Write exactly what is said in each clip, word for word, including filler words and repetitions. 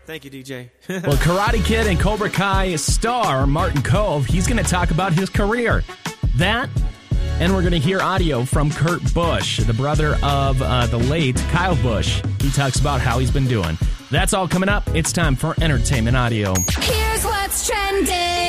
Thank you, D J. Well, Karate Kid and Cobra Kai star Martin Kove, he's going to talk about his career. That, and we're going to hear audio from Kurt Busch, the brother of uh, the late Kyle Busch. He talks about how he's been doing. That's all coming up. It's time for Entertainment Audio. Here's what's trending.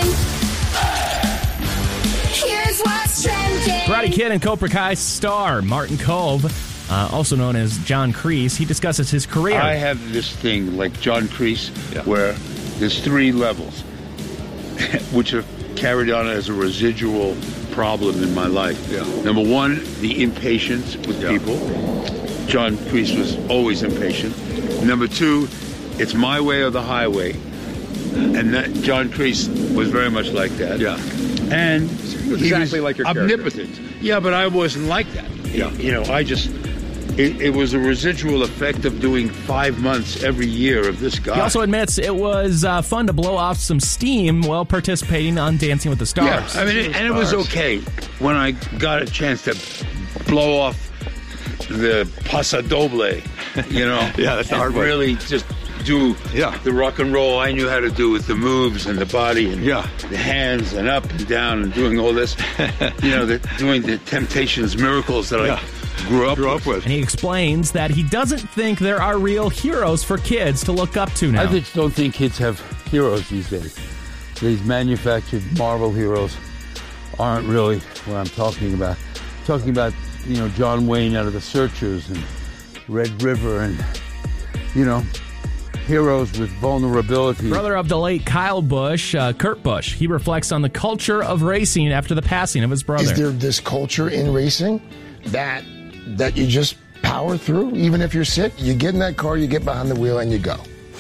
Here's what's trending. Karate Kid and Cobra Kai star Martin Kove, uh, also known as John Kreese, he discusses his career. I have this thing like John Kreese, yeah. where there's three levels, which are carried on as a residual problem in my life. Yeah. Number one, the impatience with yeah. people. John Kreese was always impatient. Number two, it's my way or the highway. And that John Kreese was very much like that. Yeah. And he was exactly he was like your omnipotent. Character. Yeah, but I wasn't like that. Yeah. You know, I just... It, it was a residual effect of doing five months every year of this guy. He also admits it was uh, fun to blow off some steam while participating on Dancing with the Stars. Yeah, I mean, it, and it was okay when I got a chance to blow off the Paso Doble, you know. Yeah, that's the hard way. Really just do yeah. the rock and roll I knew how to do with the moves and the body and yeah. the hands and up and down and doing all this. You know, the, doing the Temptations miracles that yeah. I... Grew up, Grew up with. with. And he explains that he doesn't think there are real heroes for kids to look up to now. I just don't think kids have heroes these days. These manufactured Marvel heroes aren't really what I'm talking about. I'm talking about, you know, John Wayne out of The Searchers and Red River and, you know, heroes with vulnerability. Brother of the late Kyle Busch, uh, Kurt Busch, he reflects on the culture of racing after the passing of his brother. Is there this culture in racing that... that you just power through? Even if you're sick, you get in that car, you get behind the wheel, and you go.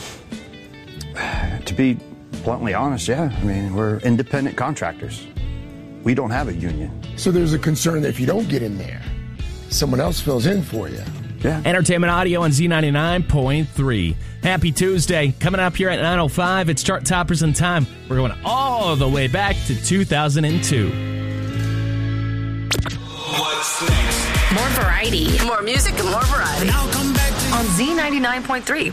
To be bluntly honest, yeah. I mean, we're independent contractors. We don't have a union. So there's a concern that if you don't get in there, someone else fills in for you. Yeah. Entertainment Audio on Z ninety-nine point three. Happy Tuesday. Coming up here at nine oh five, it's Chart Toppers in Time. We're going all the way back to two thousand two. What's next? More variety. More music and more variety. Now come back to on Z ninety-nine point three.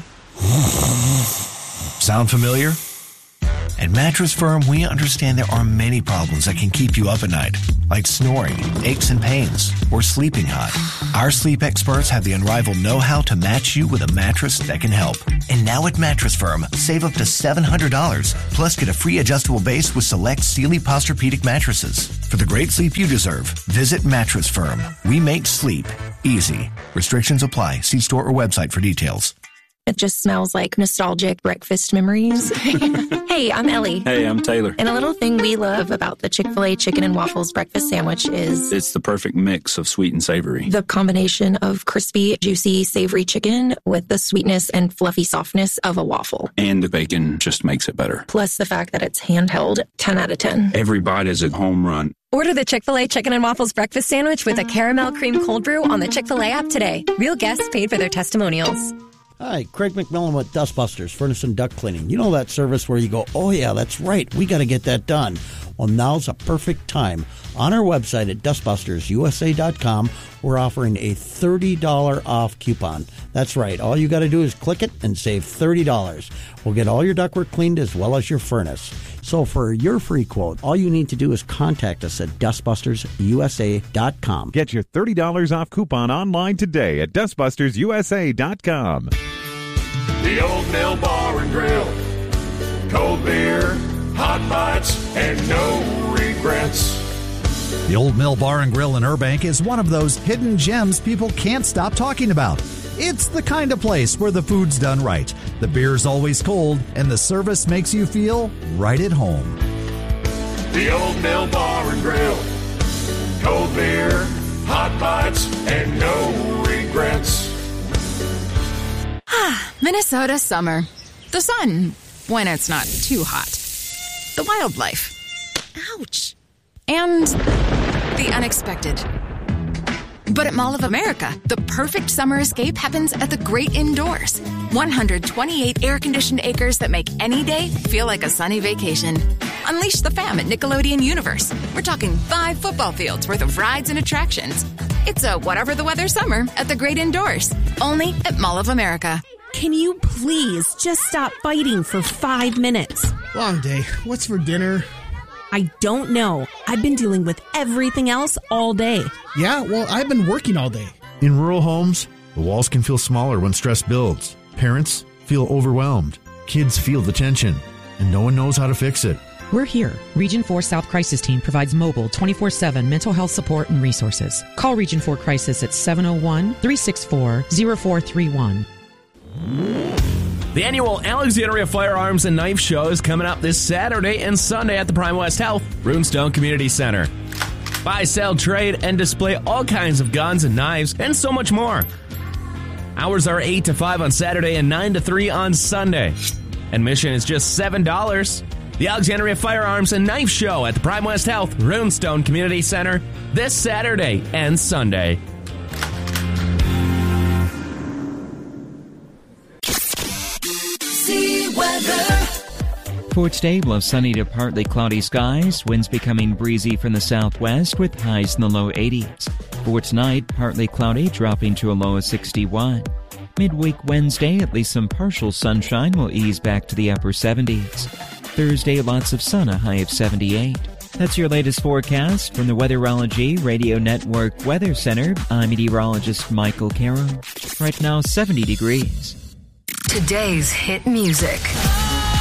Sound familiar? At Mattress Firm, we understand there are many problems that can keep you up at night, like snoring, aches and pains, or sleeping hot. Our sleep experts have the unrivaled know-how to match you with a mattress that can help. And now at Mattress Firm, save up to seven hundred dollars, plus get a free adjustable base with select Sealy Posturepedic mattresses. For the great sleep you deserve, visit Mattress Firm. We make sleep easy. Restrictions apply. See store or website for details. It just smells like nostalgic breakfast memories. Hey, I'm Ellie. Hey, I'm Taylor. And a little thing we love about the Chick-fil-A Chicken and Waffles breakfast sandwich is... it's the perfect mix of sweet and savory. The combination of crispy, juicy, savory chicken with the sweetness and fluffy softness of a waffle. And the bacon just makes it better. Plus the fact that it's handheld, ten out of ten. Every bite is a home run. Order the Chick-fil-A Chicken and Waffles breakfast sandwich with a caramel cream cold brew on the Chick-fil-A app today. Real guests paid for their testimonials. Hi, Craig McMillan with Dustbusters, Furnace and Duct Cleaning. You know that service where you go, oh yeah, that's right, we got to get that done. Well, now's a perfect time. On our website at dust busters u s a dot com, we're offering a thirty dollars off coupon. That's right, all you got to do is click it and save thirty dollars. We'll get all your ductwork cleaned as well as your furnace. So for your free quote, all you need to do is contact us at dust busters u s a dot com. Get your thirty dollars off coupon online today at dust busters u s a dot com. The Old Mill Bar and Grill. Cold beer, hot bites, and no regrets. The Old Mill Bar and Grill in Burbank is one of those hidden gems people can't stop talking about. It's the kind of place where the food's done right, the beer's always cold, and the service makes you feel right at home. The Old Mill Bar and Grill. Cold beer, hot bites, and no regrets. Ah, Minnesota summer. The sun, when it's not too hot. The wildlife. Ouch. And the unexpected. But at Mall of America, the perfect summer escape happens at the great indoors. one hundred twenty-eight air-conditioned acres that make any day feel like a sunny vacation. Unleash the fam at Nickelodeon Universe. We're talking five football fields worth of rides and attractions. It's a whatever the weather summer at the great indoors. Only at Mall of America. Can you please just stop fighting for five minutes? Long day. What's for dinner? I don't know. I've been dealing with everything else all day. Yeah, well, I've been working all day. In rural homes, the walls can feel smaller when stress builds. Parents feel overwhelmed. Kids feel the tension, and no one knows how to fix it. We're here. Region four South Crisis Team provides mobile twenty-four seven mental health support and resources. Call Region four Crisis at seven oh one, three six four, oh four three one. The annual Alexandria Firearms and Knife Show is coming up this Saturday and Sunday at the Prime West Health Runestone Community Center. Buy, sell, trade, and display all kinds of guns and knives and so much more. Hours are eight to five on Saturday and nine to three on Sunday. Admission is just seven dollars. The Alexandria Firearms and Knife Show at the Prime West Health Runestone Community Center this Saturday and Sunday. For today, we'll have sunny to partly cloudy skies, winds becoming breezy from the southwest with highs in the low eighties. For tonight, partly cloudy, dropping to a low of sixty-one. Midweek Wednesday, at least some partial sunshine will ease back to the upper seventies. Thursday, lots of sun, a high of seventy-eight. That's your latest forecast from the Weatherology Radio Network Weather Center. I'm meteorologist Michael Carroll. Right now, seventy degrees. Today's hit music.